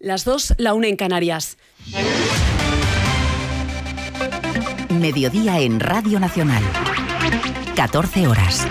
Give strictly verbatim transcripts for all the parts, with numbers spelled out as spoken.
Las dos, la una en Canarias. Mediodía en Radio Nacional. catorce horas.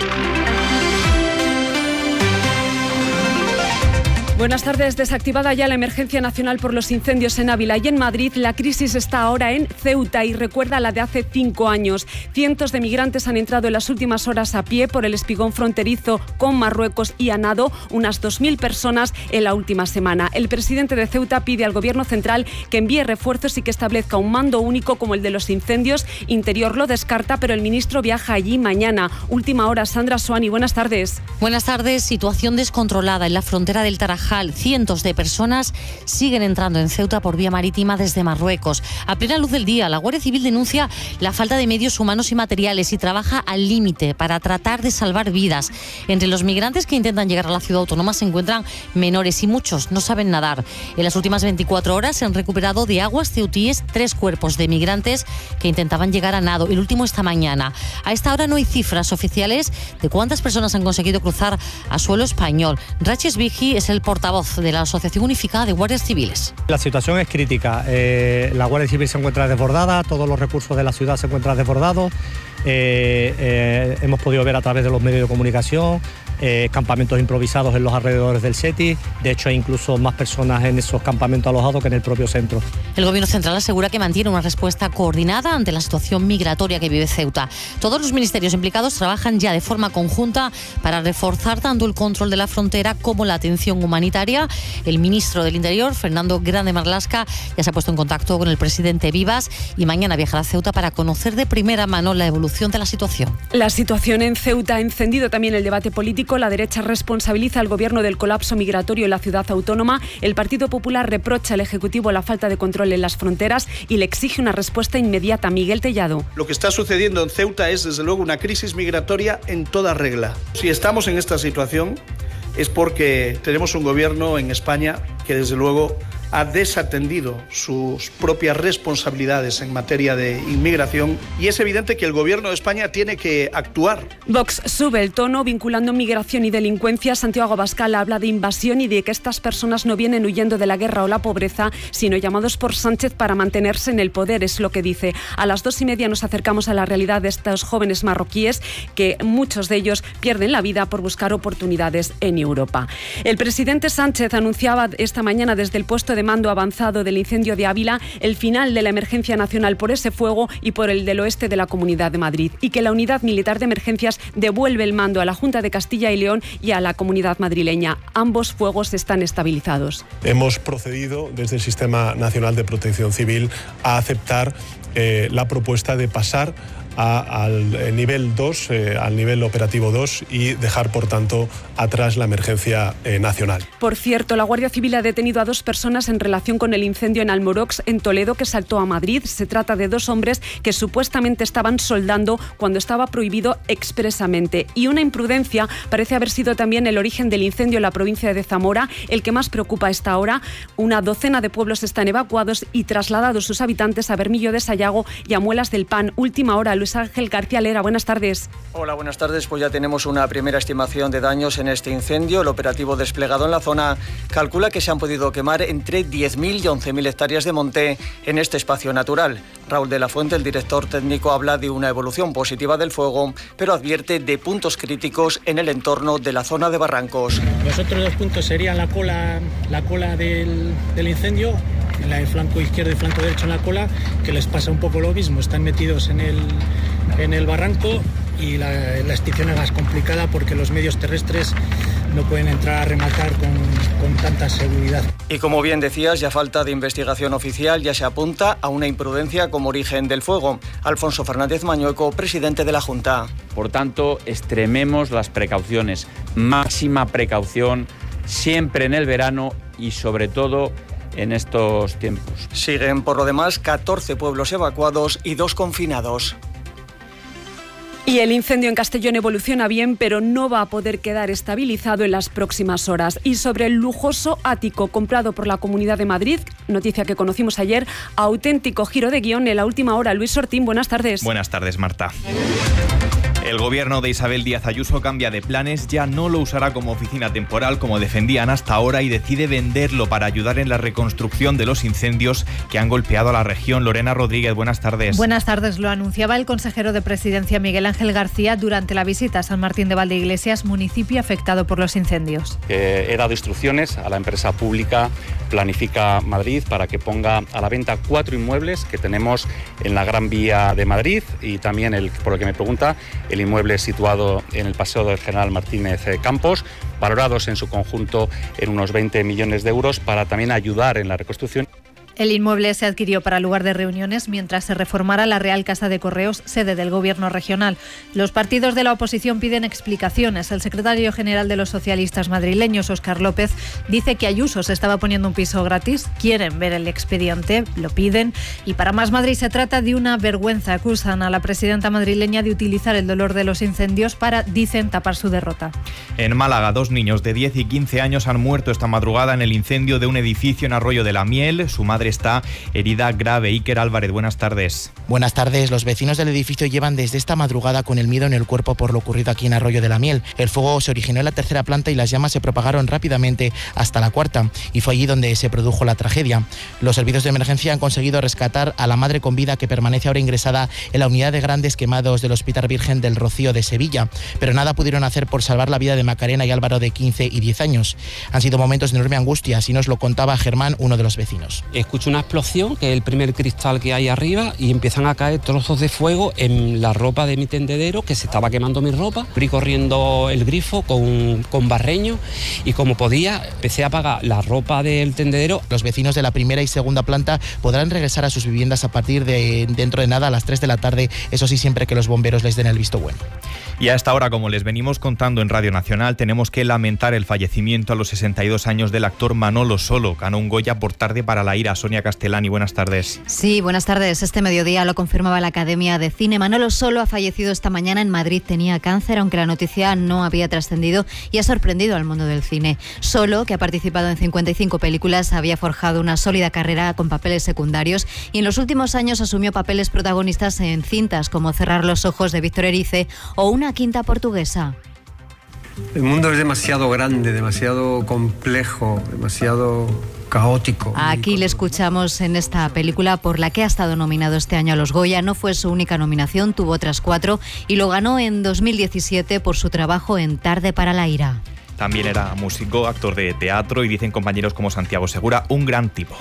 Buenas tardes. Desactivada ya la emergencia nacional por los incendios en Ávila y en Madrid, la crisis está ahora en Ceuta y recuerda la de hace cinco años. Cientos de migrantes han entrado en las últimas horas a pie por el espigón fronterizo con Marruecos y a nado, unas dos mil personas en la última semana. El presidente de Ceuta pide al gobierno central que envíe refuerzos y que establezca un mando único como el de los incendios. Interior lo descarta, pero el ministro viaja allí mañana. Última hora, Sandra Soani, buenas tardes. Buenas tardes. Situación descontrolada en la frontera del Tarajal. Cientos de personas siguen entrando en Ceuta por vía marítima desde Marruecos. A plena luz del día, la Guardia Civil denuncia la falta de medios humanos y materiales y trabaja al límite para tratar de salvar vidas. Entre los migrantes que intentan llegar a la ciudad autónoma se encuentran menores y muchos no saben nadar. En las últimas veinticuatro horas se han recuperado de aguas ceutíes tres cuerpos de migrantes que intentaban llegar a nado, el último esta mañana. A esta hora no hay cifras oficiales de cuántas personas han conseguido cruzar a suelo español. Raches Vigi es el portavoz de la Asociación Unificada de Guardias Civiles. La situación es crítica. Eh, la Guardia Civil se encuentra desbordada, todos los recursos de la ciudad se encuentran desbordados. Eh, eh, hemos podido ver a través de los medios de comunicación eh, campamentos improvisados en los alrededores del SETI. De hecho, hay incluso más personas en esos campamentos alojados que en el propio centro. El Gobierno central asegura que mantiene una respuesta coordinada ante la situación migratoria que vive Ceuta. Todos los ministerios implicados trabajan ya de forma conjunta para reforzar tanto el control de la frontera como la atención humanitaria. El ministro del Interior, Fernando Grande Marlaska, ya se ha puesto en contacto con el presidente Vivas y mañana viajará a Ceuta para conocer de primera mano la evolución de la situación. La situación en Ceuta ha encendido también el debate político. La derecha responsabiliza al gobierno del colapso migratorio en la ciudad autónoma. El Partido Popular reprocha al Ejecutivo la falta de control en las fronteras y le exige una respuesta inmediata. Miguel Tellado. Lo que está sucediendo en Ceuta es, desde luego, una crisis migratoria en toda regla. Si estamos en esta situación es porque tenemos un gobierno en España que, desde luego, ha desatendido sus propias responsabilidades en materia de inmigración y es evidente que el Gobierno de España tiene que actuar. Vox sube el tono vinculando migración y delincuencia. Santiago Abascal habla de invasión y de que estas personas no vienen huyendo de la guerra o la pobreza, sino llamados por Sánchez para mantenerse en el poder, es lo que dice. A las dos y media nos acercamos a la realidad de estos jóvenes marroquíes, que muchos de ellos pierden la vida por buscar oportunidades en Europa. El presidente Sánchez anunciaba esta mañana desde el puesto de mando avanzado del incendio de Ávila el final de la emergencia nacional por ese fuego y por el del oeste de la Comunidad de Madrid, y que la Unidad Militar de Emergencias devuelve el mando a la Junta de Castilla y León y a la Comunidad Madrileña. Ambos fuegos están estabilizados. Hemos procedido desde el Sistema Nacional de Protección Civil a aceptar eh, la propuesta de pasar A, al nivel dos, eh, al nivel operativo dos y dejar, por tanto, atrás la emergencia eh, nacional. Por cierto, la Guardia Civil ha detenido a dos personas en relación con el incendio en Almorox, en Toledo, que saltó a Madrid. Se trata de dos hombres que supuestamente estaban soldando cuando estaba prohibido expresamente. Y una imprudencia parece haber sido también el origen del incendio en la provincia de Zamora, el que más preocupa a esta hora. Una docena de pueblos están evacuados y trasladados sus habitantes a Bermillo de Sayago y a Muelas del Pan. Última hora, Luis Ángel García Lera, buenas tardes. Hola, buenas tardes. Pues ya tenemos una primera estimación de daños en este incendio. El operativo desplegado en la zona calcula que se han podido quemar entre diez mil y once mil hectáreas de monte en este espacio natural. Raúl de la Fuente, el director técnico, habla de una evolución positiva del fuego, pero advierte de puntos críticos en el entorno de la zona de Barrancos. Los otros dos puntos serían la cola, la cola del, del incendio, en el flanco izquierdo y flanco derecho en la cola, que les pasa un poco lo mismo. Están metidos en el, en el barranco y la, la extinción es más complicada porque los medios terrestres no pueden entrar a rematar con, con tanta seguridad. Y como bien decías, ya falta de investigación oficial, ya se apunta a una imprudencia como origen del fuego. Alfonso Fernández Mañueco, presidente de la Junta. Por tanto, extrememos las precauciones, máxima precaución, siempre en el verano y sobre todo en estos tiempos. Siguen, por lo demás, catorce pueblos evacuados y dos confinados. Y el incendio en Castellón evoluciona bien, pero no va a poder quedar estabilizado en las próximas horas. Y sobre el lujoso ático comprado por la Comunidad de Madrid, noticia que conocimos ayer, auténtico giro de guión en la última hora. Luis Ortín, buenas tardes. Buenas tardes, Marta. El gobierno de Isabel Díaz Ayuso cambia de planes, ya no lo usará como oficina temporal como defendían hasta ahora y decide venderlo para ayudar en la reconstrucción de los incendios que han golpeado a la región. Lorena Rodríguez, buenas tardes. Buenas tardes, lo anunciaba el consejero de Presidencia Miguel Ángel García durante la visita a San Martín de Valdeiglesias, municipio afectado por los incendios. Eh, he dado instrucciones a la empresa pública Planifica Madrid para que ponga a la venta cuatro inmuebles que tenemos en la Gran Vía de Madrid y también, el, por lo que me pregunta, el inmueble situado en el Paseo del General Martínez Campos, valorados en su conjunto en unos veinte millones de euros para también ayudar en la reconstrucción. El inmueble se adquirió para lugar de reuniones mientras se reformara la Real Casa de Correos, sede del Gobierno regional. Los partidos de la oposición piden explicaciones. El secretario general de los socialistas madrileños, Óscar López, dice que Ayuso se estaba poniendo un piso gratis. Quieren ver el expediente, lo piden. Y para Más Madrid se trata de una vergüenza. Acusan a la presidenta madrileña de utilizar el dolor de los incendios para, dicen, tapar su derrota. En Málaga, dos niños de diez y quince años han muerto esta madrugada en el incendio de un edificio en Arroyo de la Miel. Su madre está herida grave. Iker Álvarez, buenas tardes. Buenas tardes. Los vecinos del edificio llevan desde esta madrugada con el miedo en el cuerpo por lo ocurrido aquí en Arroyo de la Miel. El fuego se originó en la tercera planta y las llamas se propagaron rápidamente hasta la cuarta, y fue allí donde se produjo la tragedia. Los servicios de emergencia han conseguido rescatar a la madre con vida, que permanece ahora ingresada en la unidad de grandes quemados del Hospital Virgen del Rocío de Sevilla, pero nada pudieron hacer por salvar la vida de Macarena y Álvaro, de quince y diez años. Han sido momentos de enorme angustia, así nos lo contaba Germán, uno de los vecinos. Escucho una explosión, que es el primer cristal que hay arriba, y empiezan a caer trozos de fuego en la ropa de mi tendedero, que se estaba quemando mi ropa. Fui corriendo el grifo con, con barreño y como podía empecé a apagar la ropa del tendedero. Los vecinos de la primera y segunda planta podrán regresar a sus viviendas a partir de dentro de nada, a las tres de la tarde, eso sí, siempre que los bomberos les den el visto bueno. Y a esta hora, como les venimos contando en Radio Nacional, tenemos que lamentar el fallecimiento a los sesenta y dos años del actor Manolo Solo. Ganó un Goya por Tarde para la ira. Sonia Castellani, buenas tardes. Sí, buenas tardes. Este mediodía lo confirmaba la Academia de Cine. Manolo Solo ha fallecido esta mañana en Madrid. Tenía cáncer, aunque la noticia no había trascendido, y ha sorprendido al mundo del cine. Solo, que ha participado en cincuenta y cinco películas, había forjado una sólida carrera con papeles secundarios y en los últimos años asumió papeles protagonistas en cintas como Cerrar los ojos, de Víctor Erice, o Una quinta portuguesa. El mundo es demasiado grande, demasiado complejo, demasiado caótico. Aquí le escuchamos en esta película por la que ha estado nominado este año a los Goya. No fue su única nominación, tuvo otras cuatro y lo ganó en dos mil diecisiete por su trabajo en Tarde para la ira. También era músico, actor de teatro y dicen compañeros como Santiago Segura, un gran tipo.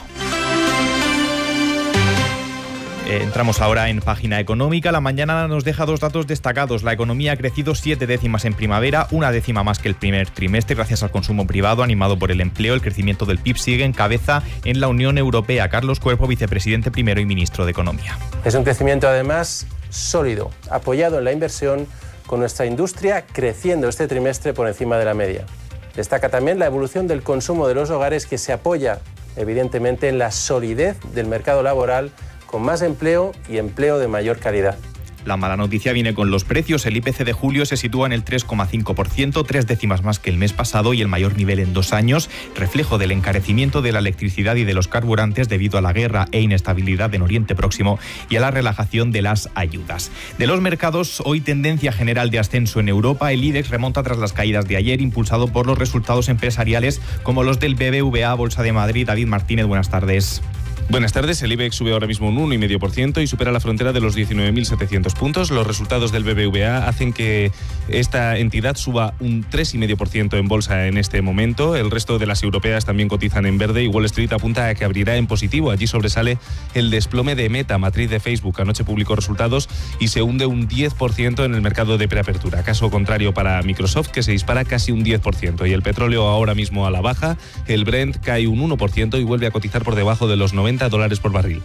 Entramos ahora en página económica. La mañana nos deja dos datos destacados. La economía ha crecido siete décimas en primavera, una décima más que el primer trimestre, gracias al consumo privado animado por el empleo. El crecimiento del P I B sigue en cabeza en la Unión Europea. Carlos Cuerpo, vicepresidente primero y ministro de Economía. Es un crecimiento además sólido, apoyado en la inversión, con nuestra industria creciendo este trimestre por encima de la media. Destaca también la evolución del consumo de los hogares, que se apoya evidentemente en la solidez del mercado laboral, con más empleo y empleo de mayor calidad. La mala noticia viene con los precios. El I P C de julio se sitúa en el tres coma cinco por ciento, tres décimas más que el mes pasado y el mayor nivel en dos años, reflejo del encarecimiento de la electricidad y de los carburantes debido a la guerra e inestabilidad en Oriente Próximo y a la relajación de las ayudas. De los mercados, hoy tendencia general de ascenso en Europa. El IBEX remonta tras las caídas de ayer, impulsado por los resultados empresariales como los del B B V A, Bolsa de Madrid. David Martínez, buenas tardes. Buenas tardes. El IBEX sube ahora mismo un uno coma cinco por ciento y supera la frontera de los diecinueve mil setecientos puntos. Los resultados del B B V A hacen que esta entidad suba un tres coma cinco por ciento en bolsa en este momento. El resto de las europeas también cotizan en verde y Wall Street apunta a que abrirá en positivo. Allí sobresale el desplome de Meta, matriz de Facebook. Anoche publicó resultados y se hunde un diez por ciento en el mercado de preapertura. Caso contrario para Microsoft, que se dispara casi un diez por ciento. Y el petróleo ahora mismo a la baja. El Brent cae un uno por ciento y vuelve a cotizar por debajo de los noventa dólares por barril.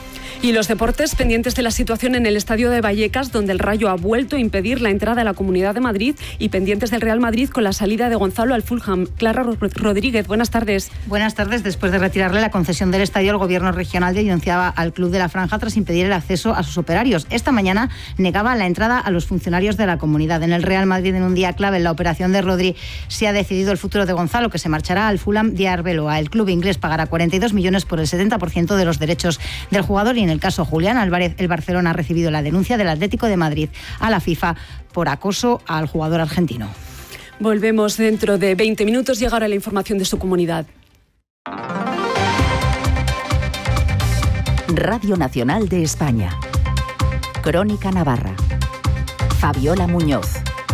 Y los deportes, pendientes de la situación en el estadio de Vallecas, donde el Rayo ha vuelto a impedir la entrada a la Comunidad de Madrid, y pendientes del Real Madrid con la salida de Gonzalo al Fulham. Clara Rodríguez, buenas tardes. Buenas tardes. Después de retirarle la concesión del estadio, el Gobierno regional denunciaba al Club de la Franja tras impedir el acceso a sus operarios. Esta mañana negaba la entrada a los funcionarios de la comunidad. En el Real Madrid, en un día clave en la operación de Rodri, se ha decidido el futuro de Gonzalo, que se marchará al Fulham de Arbeloa. El club inglés pagará cuarenta y dos millones por el setenta por ciento de los derechos del jugador y en el caso Julián Álvarez, el Barcelona ha recibido la denuncia del Atlético de Madrid a la FIFA por acoso al jugador argentino. Volvemos dentro de veinte minutos y ahora la información de su comunidad. Radio Nacional de España. Crónica Navarra. Fabiola Muñoz.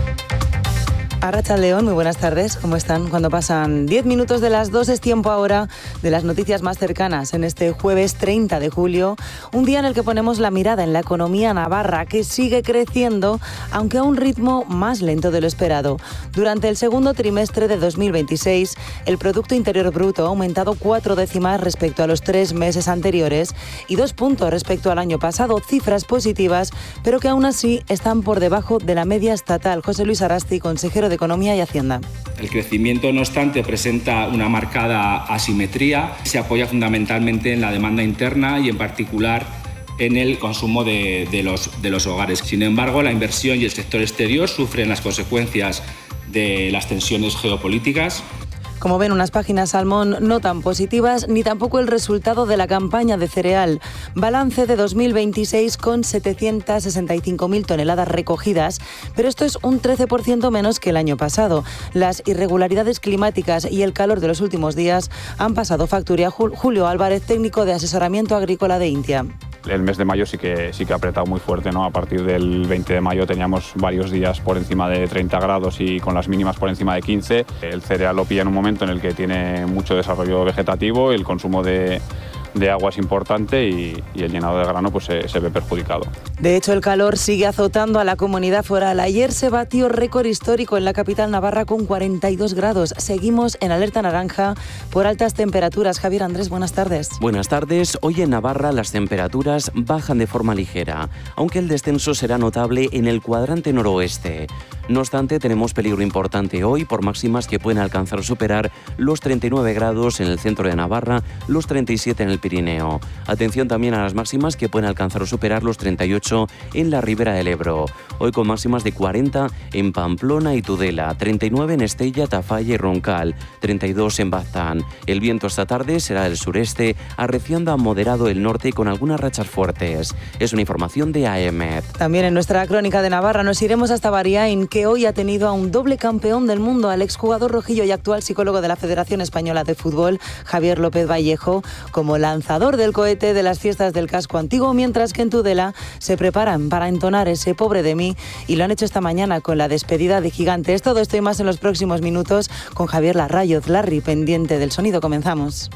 Arratsaldeon, muy buenas tardes. ¿Cómo están? Cuando pasan diez minutos de las dos es tiempo ahora de las noticias más cercanas en este jueves treinta de julio, un día en el que ponemos la mirada en la economía navarra, que sigue creciendo, aunque a un ritmo más lento de lo esperado. Durante el segundo trimestre de dos mil veintiséis, el Producto Interior Bruto ha aumentado cuatro décimas respecto a los tres meses anteriores y dos puntos respecto al año pasado, cifras positivas, pero que aún así están por debajo de la media estatal. José Luis Arasti, consejero de Economía y Hacienda. El crecimiento, no obstante, presenta una marcada asimetría. Se apoya fundamentalmente en la demanda interna y, en particular, en el consumo de, de, los, de los hogares. Sin embargo, la inversión y el sector exterior sufren las consecuencias de las tensiones geopolíticas. Como ven, unas páginas Salmón no tan positivas, ni tampoco el resultado de la campaña de cereal. Balance de dos mil veintiséis con setecientas sesenta y cinco mil toneladas recogidas, pero esto es un trece por ciento menos que el año pasado. Las irregularidades climáticas y el calor de los últimos días han pasado factura. Julio Álvarez, técnico de asesoramiento agrícola de Intia. El mes de mayo sí que, sí que ha apretado muy fuerte, ¿no? A partir del veinte de mayo teníamos varios días por encima de treinta grados y con las mínimas por encima de quince. El cereal lo pilla en un momento en el que tiene mucho desarrollo vegetativo, el consumo de, de agua es importante y, y el llenado de grano pues se, se ve perjudicado. De hecho, el calor sigue azotando a la comunidad foral. Ayer se batió récord histórico en la capital navarra con cuarenta y dos grados. Seguimos en alerta naranja por altas temperaturas. Javier Andrés, buenas tardes. Buenas tardes. Hoy en Navarra las temperaturas bajan de forma ligera, aunque el descenso será notable en el cuadrante noroeste. No obstante, tenemos peligro importante hoy por máximas que pueden alcanzar o superar los treinta y nueve grados en el centro de Navarra, los treinta y siete en el Pirineo. Atención también a las máximas que pueden alcanzar o superar los treinta y ocho en la Ribera del Ebro. Hoy con máximas de cuarenta en Pamplona y Tudela, treinta y nueve en Estella, Tafalla y Roncal, treinta y dos en Baztán. El viento esta tarde será del sureste, arreciando a moderado el norte con algunas rachas fuertes. Es una información de A E M E T. También en nuestra crónica de Navarra nos iremos hasta Bariain, que hoy ha tenido a un doble campeón del mundo, al exjugador rojillo y actual psicólogo de la Federación Española de Fútbol, Javier López Vallejo, como lanzador del cohete de las fiestas del casco antiguo, mientras que en Tudela se preparan para entonar ese Pobre de mí y lo han hecho esta mañana con la despedida de Gigantes. Todo esto y más en los próximos minutos con Javier Larrayoz. Larry, pendiente del sonido. Comenzamos.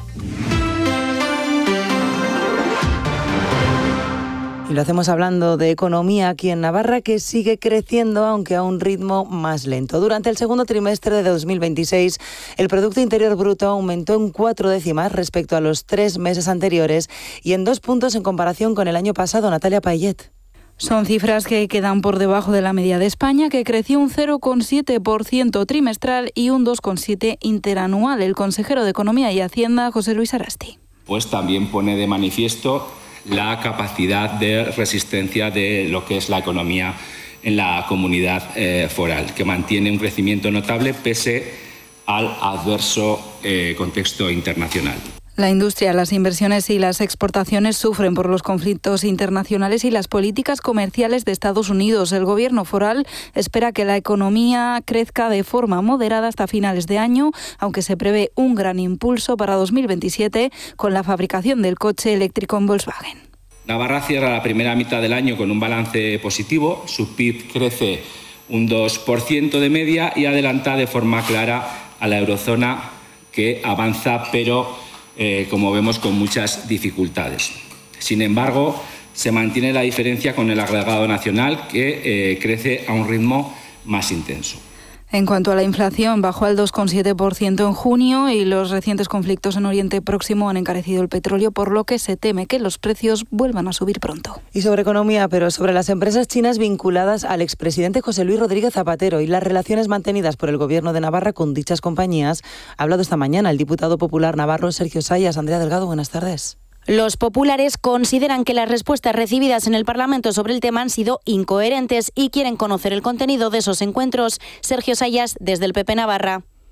Y lo hacemos hablando de economía aquí en Navarra, que sigue creciendo, aunque a un ritmo más lento. Durante el segundo trimestre de dos mil veintiséis, el Producto Interior Bruto aumentó en cuatro décimas respecto a los tres meses anteriores y en dos puntos en comparación con el año pasado. Natalia Payet. Son cifras que quedan por debajo de la media de España, que creció un cero coma siete por ciento trimestral y un dos coma siete por ciento interanual. El consejero de Economía y Hacienda, José Luis Arasti. Pues también pone de manifiesto la capacidad de resistencia de lo que es la economía en la comunidad eh, foral, que mantiene un crecimiento notable pese al adverso eh, contexto internacional. La industria, las inversiones y las exportaciones sufren por los conflictos internacionales y las políticas comerciales de Estados Unidos. El gobierno foral espera que la economía crezca de forma moderada hasta finales de año, aunque se prevé un gran impulso para dos mil veintisiete con la fabricación del coche eléctrico en Volkswagen. Navarra cierra la primera mitad del año con un balance positivo. Su P I B crece un dos por ciento de media y adelanta de forma clara a la eurozona, que avanza, pero Eh, como vemos, con muchas dificultades. Sin embargo, se mantiene la diferencia con el agregado nacional, que eh, crece a un ritmo más intenso. En cuanto a la inflación, bajó al dos coma siete por ciento en junio y los recientes conflictos en Oriente Próximo han encarecido el petróleo, por lo que se teme que los precios vuelvan a subir pronto. Y sobre economía, pero sobre las empresas chinas vinculadas al expresidente José Luis Rodríguez Zapatero y las relaciones mantenidas por el Gobierno de Navarra con dichas compañías, ha hablado esta mañana el diputado popular navarro Sergio Sayas. Andrea Delgado, buenas tardes. Los populares consideran que las respuestas recibidas en el Parlamento sobre el tema han sido incoherentes y quieren conocer el contenido de esos encuentros. Sergio Sayas, desde el P P Navarra.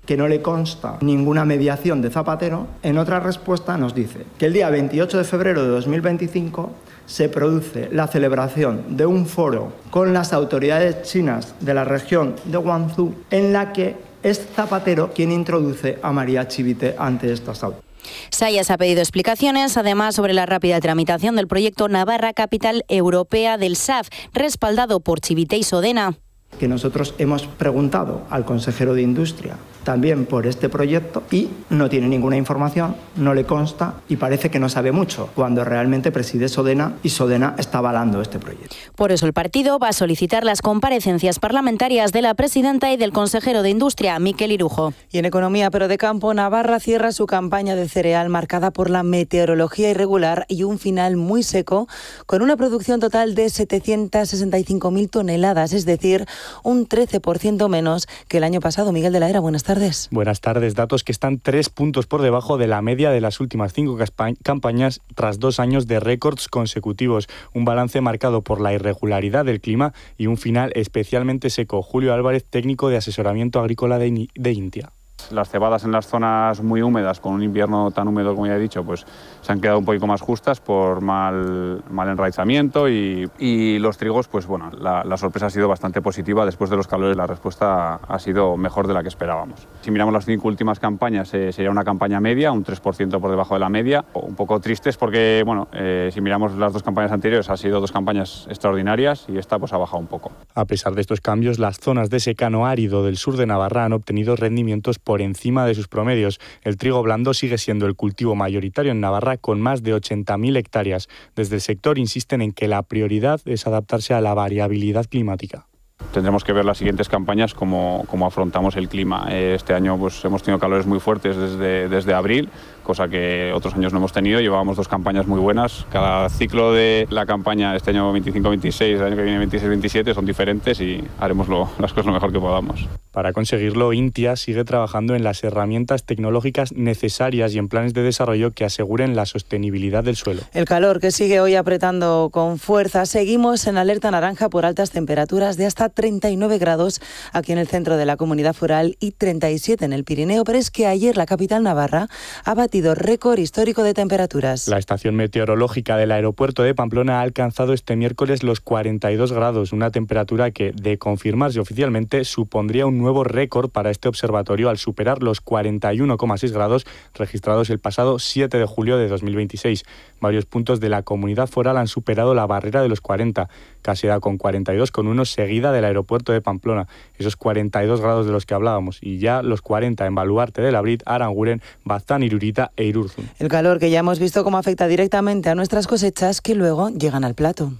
que no le consta ninguna mediación de Zapatero, en otra respuesta nos dice que el día veintiocho de febrero de dos mil veinticinco se produce la celebración de un foro con las autoridades chinas de la región de Guangzhou, en la que es Zapatero quien introduce a María Chivite ante estas autoridades. Sayas ha pedido explicaciones, además, sobre la rápida tramitación del proyecto Navarra Capital Europea del S A F, respaldado por Chivite y Sodena. Que nosotros hemos preguntado al consejero de Industria también por este proyecto y no tiene ninguna información, no le consta y parece que no sabe mucho, cuando realmente preside Sodena y Sodena está avalando este proyecto. Por eso el partido va a solicitar las comparecencias parlamentarias de la presidenta y del consejero de Industria, Miquel Irujo. Y en economía, pero de campo, Navarra cierra su campaña de cereal marcada por la meteorología irregular y un final muy seco, con una producción total de setecientas sesenta y cinco mil toneladas, es decir, un trece por ciento menos que el año pasado. Miguel de la Era, buenas tardes. Buenas tardes. Datos que están tres puntos por debajo de la media de las últimas cinco campañas tras dos años de récords consecutivos. Un balance marcado por la irregularidad del clima y un final especialmente seco. Julio Álvarez, técnico de asesoramiento agrícola de, de Intia. Las cebadas en las zonas muy húmedas, con un invierno tan húmedo como ya he dicho, pues se han quedado un poco más justas por mal, mal enraizamiento y, y los trigos, pues bueno, la, la sorpresa ha sido bastante positiva. Después de los calores la respuesta ha sido mejor de la que esperábamos. Si miramos las cinco últimas campañas, eh, sería una campaña media, un tres por ciento por debajo de la media. Un poco tristes porque, bueno, eh, si miramos las dos campañas anteriores, han sido dos campañas extraordinarias y esta pues ha bajado un poco. A pesar de estos cambios, las zonas de secano árido del sur de Navarra han obtenido rendimientos por encima de sus promedios. El trigo blando sigue siendo el cultivo mayoritario en Navarra, con más de ochenta mil hectáreas. Desde el sector insisten en que la prioridad es adaptarse a la variabilidad climática. Tendremos que ver las siguientes campañas cómo, cómo afrontamos el clima. Este año pues, hemos tenido calores muy fuertes desde, desde abril, cosa que otros años no hemos tenido. Llevábamos dos campañas muy buenas. Cada ciclo de la campaña, este año veinticinco veintiséis, el año que viene veintiséis veintisiete, son diferentes y haremos lo, las cosas lo mejor que podamos. Para conseguirlo, Intia sigue trabajando en las herramientas tecnológicas necesarias y en planes de desarrollo que aseguren la sostenibilidad del suelo. El calor que sigue hoy apretando con fuerza. Seguimos en alerta naranja por altas temperaturas de hasta treinta y nueve grados aquí en el centro de la Comunidad Foral y treinta y siete en el Pirineo, pero es que ayer la capital navarra ha batido récord histórico de temperaturas. La estación meteorológica del aeropuerto de Pamplona ha alcanzado este miércoles los cuarenta y dos grados, una temperatura que, de confirmarse oficialmente, supondría un nuevo récord para este observatorio al superar los cuarenta y uno coma seis grados registrados el pasado siete de julio de dos mil veintiséis. Varios puntos de la Comunidad Foral han superado la barrera de los cuarenta. Caseda con cuarenta y dos coma uno, seguida del aeropuerto de Pamplona. Esos cuarenta y dos grados de los que hablábamos. Y ya los cuarenta en Baluarte de Labrit, Aranguren, Baztán, Irurita e Irurzun. El calor que ya hemos visto cómo afecta directamente a nuestras cosechas que luego llegan al plato.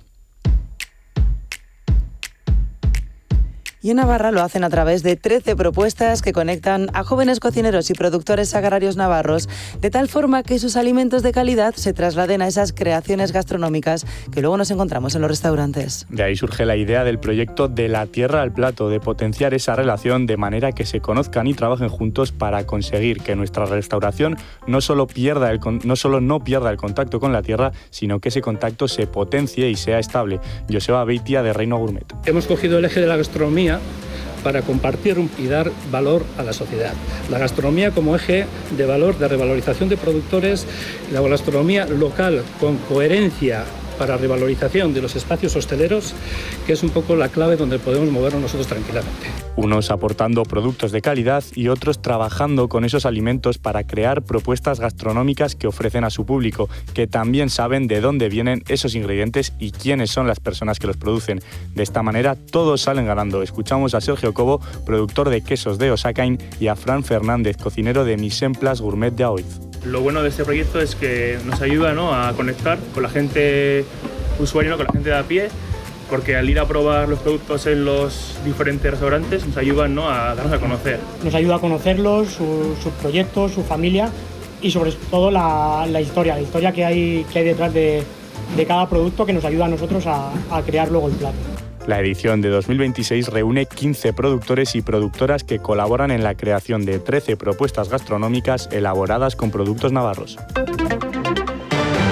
Y en Navarra lo hacen a través de trece propuestas que conectan a jóvenes cocineros y productores agrarios navarros, de tal forma que sus alimentos de calidad se trasladen a esas creaciones gastronómicas que luego nos encontramos en los restaurantes. De ahí surge la idea del proyecto De la Tierra al Plato, de potenciar esa relación de manera que se conozcan y trabajen juntos para conseguir que nuestra restauración no solo pierda el, no solo no pierda el contacto con la tierra, sino que ese contacto se potencie y sea estable. Joseba Beitia, de Reino Gourmet. Hemos cogido el eje de la gastronomía para compartir y dar valor a la sociedad. La gastronomía como eje de valor, de revalorización de productores, la gastronomía local con coherencia para revalorización de los espacios hosteleros, que es un poco la clave donde podemos movernos nosotros tranquilamente. Unos aportando productos de calidad y otros trabajando con esos alimentos para crear propuestas gastronómicas que ofrecen a su público, que también saben de dónde vienen esos ingredientes y quiénes son las personas que los producen. De esta manera todos salen ganando. Escuchamos a Sergio Cobo, productor de quesos de Osakain, y a Fran Fernández, cocinero de Mise en Place Gourmet de Aoiz. Lo bueno de este proyecto es que nos ayuda, ¿no?, a conectar con la gente usuaria, ¿no?, con la gente de a pie, porque al ir a probar los productos en los diferentes restaurantes nos ayudan, ¿no?, a darnos a conocer. Nos ayuda a conocerlos, sus su proyectos, su familia y sobre todo la, la historia, la historia que hay, que hay detrás de, de cada producto, que nos ayuda a nosotros a, a crear luego el plato. La edición de dos mil veintiséis reúne quince productores y productoras que colaboran en la creación de trece propuestas gastronómicas elaboradas con productos navarros.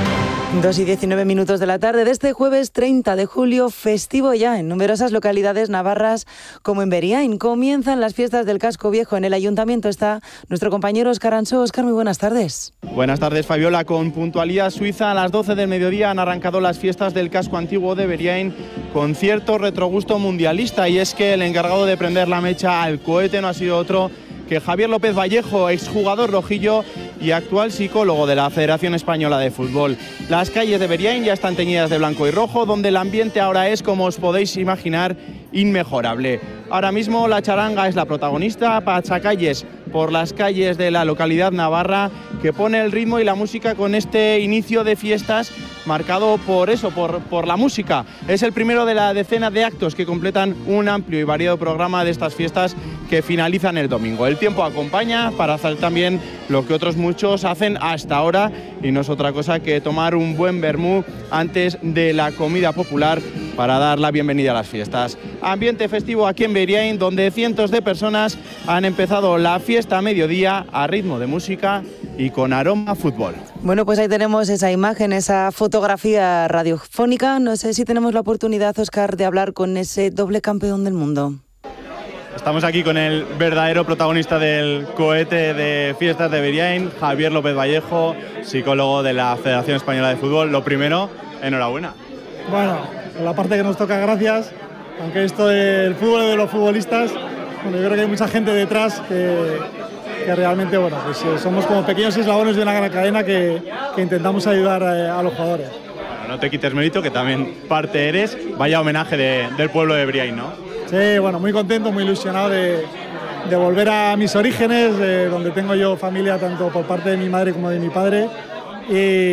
dos y diecinueve minutos de la tarde de este jueves treinta de julio, festivo ya en numerosas localidades navarras como en Beriain. Comienzan las fiestas del Casco Viejo. En el ayuntamiento está nuestro compañero Óscar Ansó. Óscar, muy buenas tardes. Buenas tardes, Fabiola. Con puntualidad suiza, a las doce del mediodía han arrancado las fiestas del Casco Antiguo de Beriain con cierto retrogusto mundialista, y es que el encargado de prender la mecha al cohete no ha sido otro que Javier López Vallejo, exjugador rojillo y actual psicólogo de la Federación Española de Fútbol. Las calles de Beriain ya están teñidas de blanco y rojo, donde el ambiente ahora es, como os podéis imaginar, inmejorable. Ahora mismo la charanga es la protagonista, pasacalles por las calles de la localidad navarra, que pone el ritmo y la música con este inicio de fiestas marcado por eso, por, por la música. Es el primero de la decena de actos que completan un amplio y variado programa de estas fiestas que finalizan el domingo. El tiempo acompaña para hacer también lo que otros muchos hacen hasta ahora, y no es otra cosa que tomar un buen vermú antes de la comida popular para dar la bienvenida a las fiestas. Ambiente festivo aquí en Beriain, donde cientos de personas han empezado la fiesta a mediodía a ritmo de música y con aroma a fútbol. Bueno, pues ahí tenemos esa imagen, esa fotografía radiofónica. No sé si tenemos la oportunidad, Óscar, de hablar con ese doble campeón del mundo. Estamos aquí con el verdadero protagonista del cohete de fiestas de Beriain, Javier López Vallejo, psicólogo de la Federación Española de Fútbol. Lo primero, enhorabuena. Bueno, por la parte que nos toca, gracias. Aunque esto del fútbol de los futbolistas, bueno, yo creo que hay mucha gente detrás que, que realmente, bueno, pues eh, somos como pequeños eslabones de una gran cadena que, que intentamos ayudar a, a los jugadores. Bueno, no te quites mérito, que también parte eres. Vaya homenaje de, del pueblo de Beriain, ¿no? Sí, bueno, muy contento, muy ilusionado de, de volver a mis orígenes, de donde tengo yo familia tanto por parte de mi madre como de mi padre, y,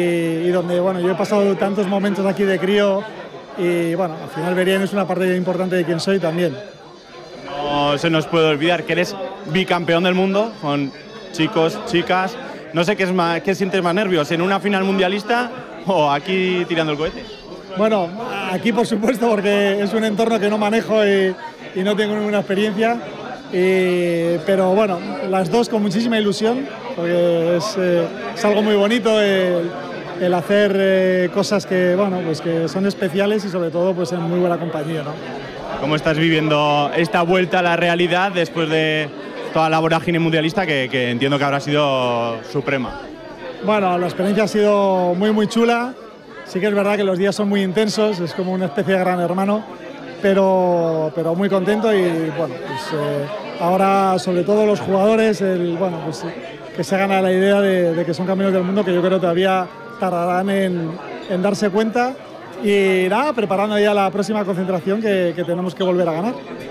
y donde, bueno, yo he pasado tantos momentos aquí de crío, y bueno, al final Beriain es una parte importante de quién soy también. No se nos puede olvidar que eres bicampeón del mundo con chicos, chicas. No sé qué, es más, qué sientes más nervios, ¿en una final mundialista o aquí tirando el cohete? Bueno, aquí por supuesto, porque es un entorno que no manejo y, y no tengo ninguna experiencia, y, pero bueno, las dos con muchísima ilusión, porque es, eh, es algo muy bonito el, el hacer eh, cosas que, bueno, pues que son especiales y sobre todo pues en muy buena compañía, ¿no? ¿Cómo estás viviendo esta vuelta a la realidad después de toda la vorágine mundialista que, que entiendo que habrá sido suprema? Bueno, la experiencia ha sido muy muy chula. Sí que es verdad que los días son muy intensos, es como una especie de gran hermano, pero, pero muy contento, y bueno, pues eh, ahora sobre todo los jugadores, el, bueno, pues, que se hagan a la idea de, de que son campeones del mundo, que yo creo que todavía tardarán en, en darse cuenta, y nada, preparando ya la próxima concentración que, que tenemos que volver a ganar.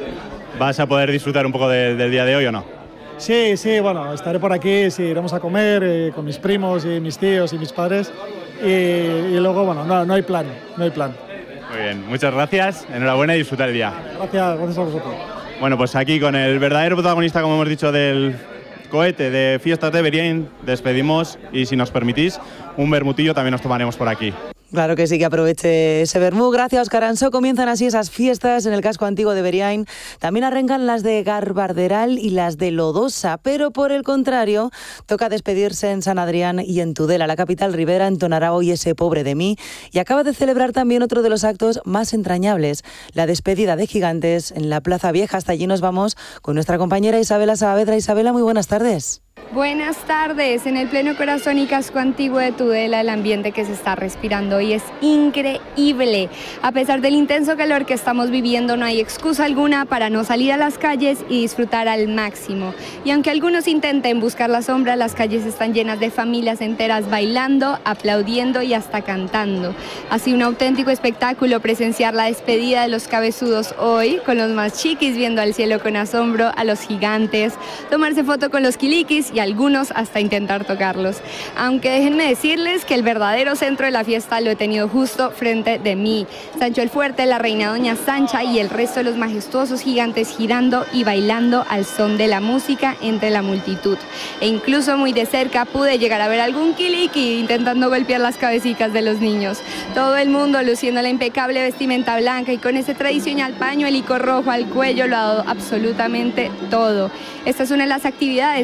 ¿Vas a poder disfrutar un poco de, del día de hoy o no? Sí, sí, bueno, estaré por aquí, sí, iremos a comer eh, con mis primos y mis tíos y mis padres. Y, y luego, bueno, no, no hay plan, no hay plan. Muy bien, muchas gracias, enhorabuena y disfrutar el día. Gracias, gracias a vosotros. Bueno, pues aquí con el verdadero protagonista, como hemos dicho, del cohete de fiestas de Beriain, despedimos, y si nos permitís, un vermutillo también nos tomaremos por aquí. Claro que sí, que aproveche ese vermú. Gracias, Óscar Ansó. Comienzan así esas fiestas en el casco antiguo de Beriain. También arrancan las de Garbarderal y las de Lodosa, pero por el contrario, toca despedirse en San Adrián y en Tudela. La capital ribera entonará hoy ese Pobre de mí, y acaba de celebrar también otro de los actos más entrañables, la despedida de Gigantes en la Plaza Vieja. Hasta allí nos vamos con nuestra compañera Isabela Saavedra. Isabela, muy buenas tardes. Buenas tardes. En el pleno corazón y casco antiguo de Tudela, el ambiente que se está respirando hoy es increíble. A pesar del intenso calor que estamos viviendo, no hay excusa alguna para no salir a las calles y disfrutar al máximo. Y aunque algunos intenten buscar la sombra, las calles están llenas de familias enteras bailando, aplaudiendo y hasta cantando. Ha sido un auténtico espectáculo presenciar la despedida de los cabezudos hoy, con los más chiquis viendo al cielo con asombro, a los gigantes, tomarse foto con los quiliquis y algunos hasta intentar tocarlos. Aunque déjenme decirles que el verdadero centro de la fiesta lo he tenido justo frente de mí. Sancho el Fuerte, la reina Doña Sancha y el resto de los majestuosos gigantes girando y bailando al son de la música entre la multitud. E incluso muy de cerca pude llegar a ver algún quiliqui intentando golpear las cabecitas de los niños. Todo el mundo luciendo la impecable vestimenta blanca y con ese tradicional pañuelico rojo al cuello lo ha dado absolutamente todo. Esta es una de las actividades con las que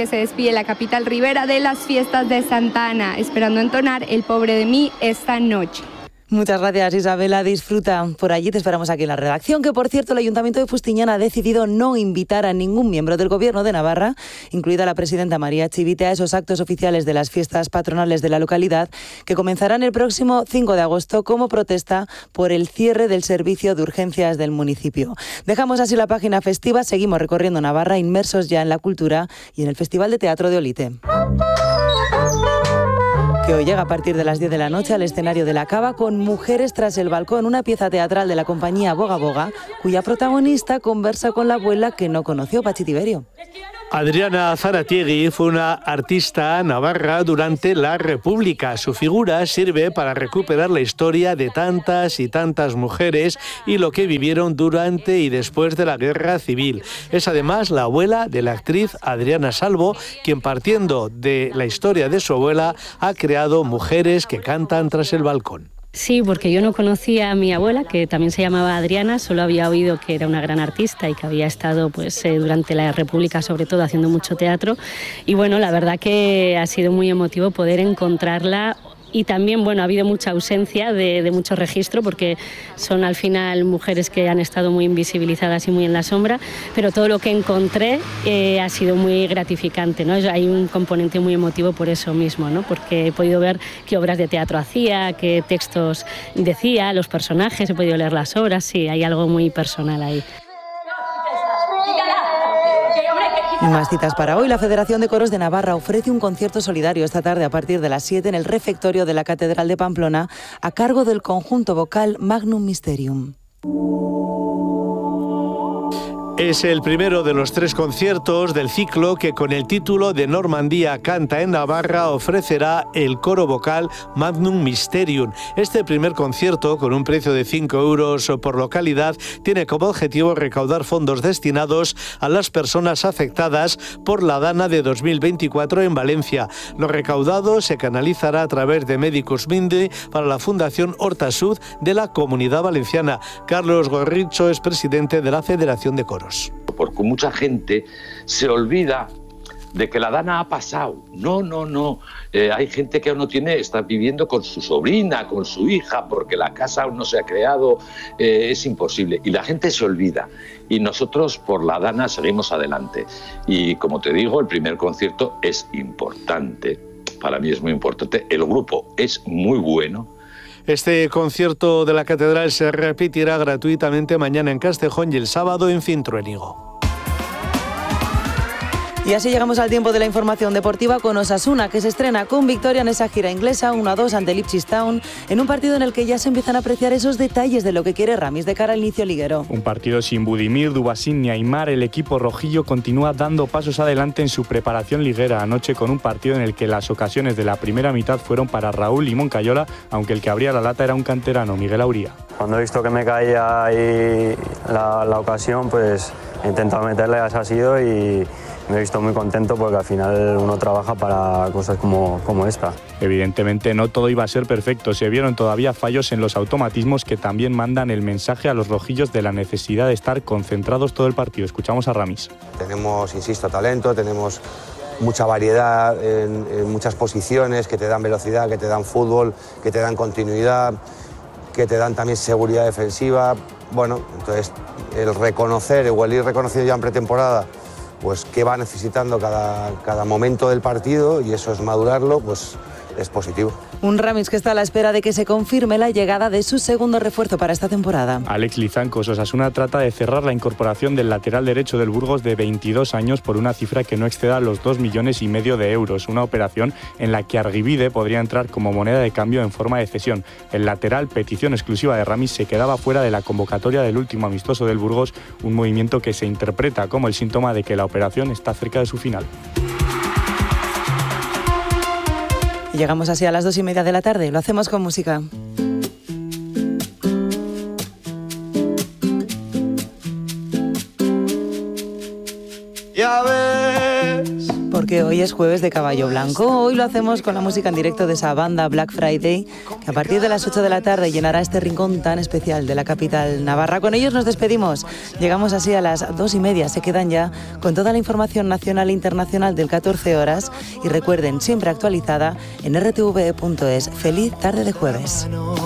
se despide la capital ribera de las fiestas de Santa Ana, esperando entonar El pobre de mí esta noche. Muchas gracias, Isabela. Disfruta. Por allí te esperamos aquí en la redacción, que por cierto el Ayuntamiento de Fustiñana ha decidido no invitar a ningún miembro del Gobierno de Navarra, incluida la presidenta María Chivite, a esos actos oficiales de las fiestas patronales de la localidad, que comenzarán el próximo cinco de agosto como protesta por el cierre del servicio de urgencias del municipio. Dejamos así la página festiva, seguimos recorriendo Navarra, inmersos ya en la cultura y en el Festival de Teatro de Olite, que hoy llega a partir de las diez de la noche al escenario de la Cava con Mujeres tras el balcón, una pieza teatral de la compañía Boga Boga, cuya protagonista conversa con la abuela que no conoció, Pachi Tiberio. Adriana Zaratiegui fue una artista navarra durante la República. Su figura sirve para recuperar la historia de tantas y tantas mujeres y lo que vivieron durante y después de la Guerra Civil. Es además la abuela de la actriz Adriana Salvo, quien, partiendo de la historia de su abuela, ha creado Mujeres que cantan tras el balcón. Sí, porque yo no conocía a mi abuela, que también se llamaba Adriana, solo había oído que era una gran artista y que había estado pues, eh, durante la República, sobre todo, haciendo mucho teatro. Y bueno, la verdad que ha sido muy emotivo poder encontrarla. Y también, bueno, ha habido mucha ausencia de, de mucho registro, porque son al final mujeres que han estado muy invisibilizadas y muy en la sombra, pero todo lo que encontré eh, ha sido muy gratificante, ¿no? Hay un componente muy emotivo por eso mismo, ¿no? Porque he podido ver qué obras de teatro hacía, qué textos decía, los personajes, he podido leer las obras, sí, hay algo muy personal ahí. Y más citas para hoy. La Federación de Coros de Navarra ofrece un concierto solidario esta tarde a partir de las siete en el refectorio de la Catedral de Pamplona, a cargo del conjunto vocal Magnum Mysterium. Es el primero de los tres conciertos del ciclo que, con el título de Normandía canta en Navarra, ofrecerá el coro vocal Magnum Mysterium. Este primer concierto, con un precio de cinco euros por localidad, tiene como objetivo recaudar fondos destinados a las personas afectadas por la Dana de dos mil veinticuatro en Valencia. Lo recaudado se canalizará a través de Medicus Mundi para la Fundación Hortasud de la Comunidad Valenciana. Carlos Gorricho es presidente de la Federación de Coros. Porque mucha gente se olvida de que la Dana ha pasado. No, no, no. Eh, hay gente que aún no tiene, está viviendo con su sobrina, con su hija, porque la casa aún no se ha creado. Eh, es imposible. Y la gente se olvida. Y nosotros por la Dana seguimos adelante. Y como te digo, el primer concierto es importante. Para mí es muy importante. El grupo es muy bueno. Este concierto de la Catedral se repetirá gratuitamente mañana en Castejón y el sábado en Cintruénigo. Y así llegamos al tiempo de la información deportiva con Osasuna, que se estrena con victoria en esa gira inglesa uno a dos ante el Ipswich Town, en un partido en el que ya se empiezan a apreciar esos detalles de lo que quiere Ramis de cara al inicio liguero. Un partido sin Budimir, Dubasín ni Aimar. El equipo rojillo continúa dando pasos adelante en su preparación liguera, anoche con un partido en el que las ocasiones de la primera mitad fueron para Raúl Limón Cayola, aunque el que abría la lata era un canterano, Miguel Auría. Cuando he visto que me caía ahí la, la ocasión, pues he intentado meterle, esa ha sido, y me he visto muy contento porque al final uno trabaja para cosas como, como esta. Evidentemente no todo iba a ser perfecto, se vieron todavía fallos en los automatismos que también mandan el mensaje a los rojillos de la necesidad de estar concentrados todo el partido. Escuchamos a Ramis. Tenemos, insisto, talento, tenemos mucha variedad en, en muchas posiciones que te dan velocidad, que te dan fútbol, que te dan continuidad, que te dan también seguridad defensiva. Bueno, entonces el reconocer o el ir reconocido ya en pretemporada pues qué va necesitando cada, cada momento del partido, y eso es madurarlo, pues es positivo. Un Ramis que está a la espera de que se confirme la llegada de su segundo refuerzo para esta temporada. Alex Lizancos. Osasuna trata de cerrar la incorporación del lateral derecho del Burgos de veintidós años por una cifra que no exceda los dos millones y medio de euros. Una operación en la que Argibide podría entrar como moneda de cambio en forma de cesión. El lateral, petición exclusiva de Ramis, se quedaba fuera de la convocatoria del último amistoso del Burgos, un movimiento que se interpreta como el síntoma de que la operación está cerca de su final. Llegamos así a las dos y media de la tarde. Lo hacemos con música. Ya ves. porque hoy es jueves de Caballo Blanco. Hoy lo hacemos con la música en directo de esa banda Black Friday, que a partir de las ocho de la tarde llenará este rincón tan especial de la capital navarra. Con ellos nos despedimos. Llegamos así a las dos y media. Se quedan ya con toda la información nacional e internacional del catorce horas. Y recuerden, siempre actualizada en r t v punto es. Feliz tarde de jueves.